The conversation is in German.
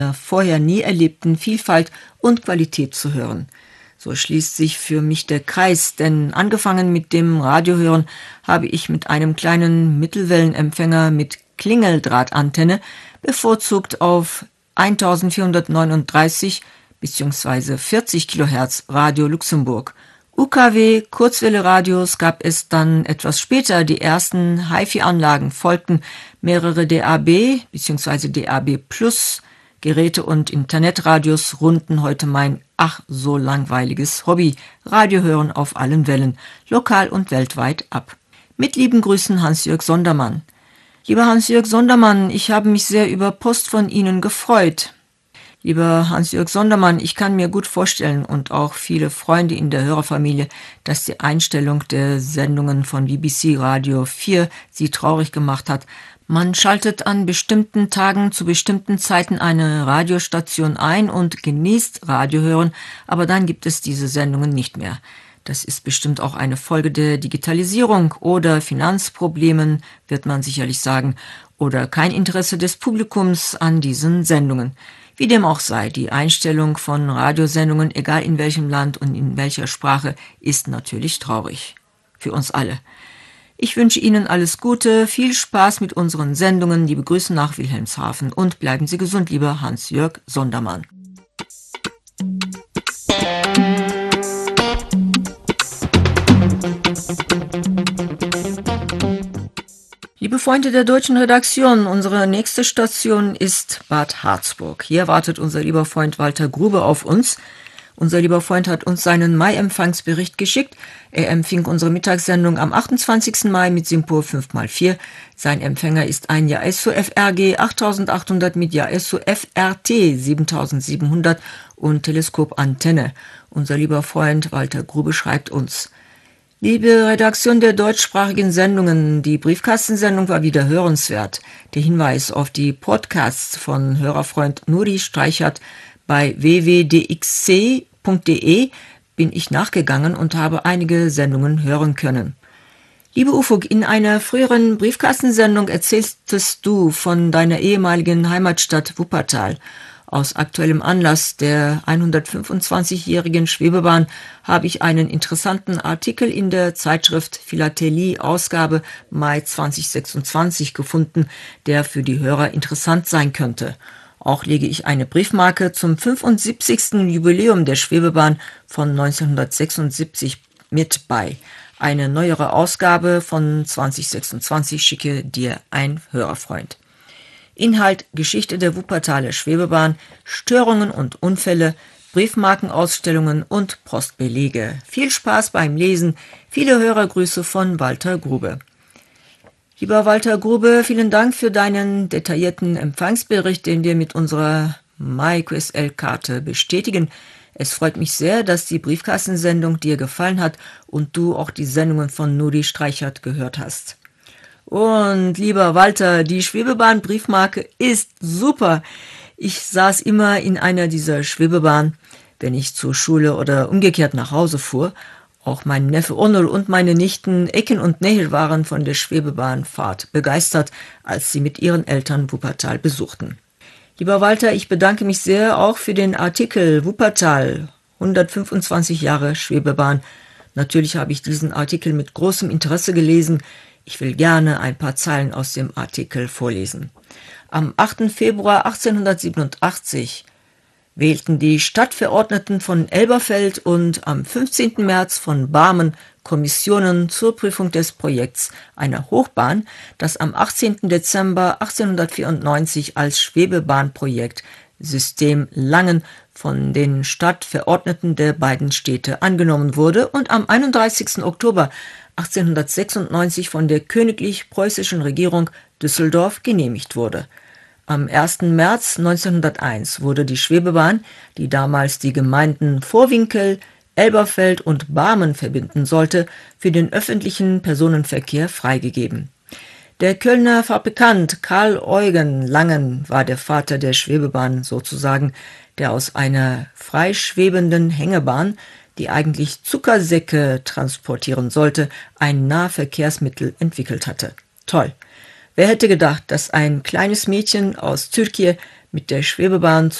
vorher nie erlebten Vielfalt und Qualität zu hören. So schließt sich für mich der Kreis, denn angefangen mit dem Radiohören habe ich mit einem kleinen Mittelwellenempfänger mit Klingeldrahtantenne, bevorzugt auf 1439 bzw. 40 Kilohertz Radio Luxemburg. UKW Kurzwelle-Radios gab es dann etwas später, die ersten HiFi-Anlagen folgten, mehrere DAB bzw. DAB Plus Geräte und Internetradios runden heute mein ach so langweiliges Hobby, Radiohören auf allen Wellen, lokal und weltweit ab. Mit lieben Grüßen Hans-Jörg Sondermann. Lieber Hans-Jörg Sondermann, ich habe mich sehr über Post von Ihnen gefreut. Lieber Hans-Jörg Sondermann, ich kann mir gut vorstellen und auch viele Freunde in der Hörerfamilie, dass die Einstellung der Sendungen von BBC Radio 4 Sie traurig gemacht hat. Man schaltet an bestimmten Tagen zu bestimmten Zeiten eine Radiostation ein und genießt Radiohören, aber dann gibt es diese Sendungen nicht mehr. Das ist bestimmt auch eine Folge der Digitalisierung oder Finanzproblemen, wird man sicherlich sagen, oder kein Interesse des Publikums an diesen Sendungen. Wie dem auch sei, die Einstellung von Radiosendungen, egal in welchem Land und in welcher Sprache, ist natürlich traurig. Für uns alle. Ich wünsche Ihnen alles Gute, viel Spaß mit unseren Sendungen, liebe Grüße nach Wilhelmshaven und bleiben Sie gesund, lieber Hans-Jörg Sondermann. Liebe Freunde der deutschen Redaktion, unsere nächste Station ist Bad Harzburg. Hier wartet unser lieber Freund Walter Grube auf uns. Unser lieber Freund hat uns seinen Mai-Empfangsbericht geschickt. Er empfing unsere Mittagssendung am 28. Mai mit Simpur 5x4. Sein Empfänger ist ein Yaesu FRG 8800 mit Yaesu FRT 7700 und Teleskopantenne. Unser lieber Freund Walter Grube schreibt uns: Liebe Redaktion der deutschsprachigen Sendungen, die Briefkastensendung war wieder hörenswert. Der Hinweis auf die Podcasts von Hörerfreund Nuri Streichert bei www.dxc.de bin ich nachgegangen und habe einige Sendungen hören können. Liebe Ufuk, in einer früheren Briefkastensendung erzähltest du von deiner ehemaligen Heimatstadt Wuppertal. Aus aktuellem Anlass der 125-jährigen Schwebebahn habe ich einen interessanten Artikel in der Zeitschrift Philatelie Ausgabe Mai 2026 gefunden, der für die Hörer interessant sein könnte. Auch lege ich eine Briefmarke zum 75. Jubiläum der Schwebebahn von 1976 mit bei. Eine neuere Ausgabe von 2026 schicke dir ein Hörerfreund. Inhalt: Geschichte der Wuppertaler Schwebebahn, Störungen und Unfälle, Briefmarkenausstellungen und Postbelege. Viel Spaß beim Lesen, viele Hörergrüße von Walter Grube. Lieber Walter Grube, vielen Dank für deinen detaillierten Empfangsbericht, den wir mit unserer MyQSL-Karte bestätigen. Es freut mich sehr, dass die Briefkastensendung dir gefallen hat und du auch die Sendungen von Nuri Streichert gehört hast. Und lieber Walter, die Schwebebahn-Briefmarke ist super. Ich saß immer in einer dieser Schwebebahnen, wenn ich zur Schule oder umgekehrt nach Hause fuhr. Auch mein Neffe Onur und meine Nichten Ekin und Nehir waren von der Schwebebahnfahrt begeistert, als sie mit ihren Eltern Wuppertal besuchten. Lieber Walter, ich bedanke mich sehr auch für den Artikel Wuppertal, 125 Jahre Schwebebahn. Natürlich habe ich diesen Artikel mit großem Interesse gelesen. Ich will gerne ein paar Zeilen aus dem Artikel vorlesen. Am 8. Februar 1887 wählten die Stadtverordneten von Elberfeld und am 15. März von Barmen Kommissionen zur Prüfung des Projekts einer Hochbahn, das am 18. Dezember 1894 als Schwebebahnprojekt System Langen von den Stadtverordneten der beiden Städte angenommen wurde und am 31. Oktober 1896 von der königlich preußischen Regierung Düsseldorf genehmigt wurde. Am 1. März 1901 wurde die Schwebebahn, die damals die Gemeinden Vorwinkel, Elberfeld und Barmen verbinden sollte, für den öffentlichen Personenverkehr freigegeben. Der Kölner Fabrikant Karl Eugen Langen war der Vater der Schwebebahn sozusagen, der aus einer freischwebenden Hängebahn, die eigentlich Zuckersäcke transportieren sollte, ein Nahverkehrsmittel entwickelt hatte. Toll! Wer hätte gedacht, dass ein kleines Mädchen aus Türkei mit der Schwebebahn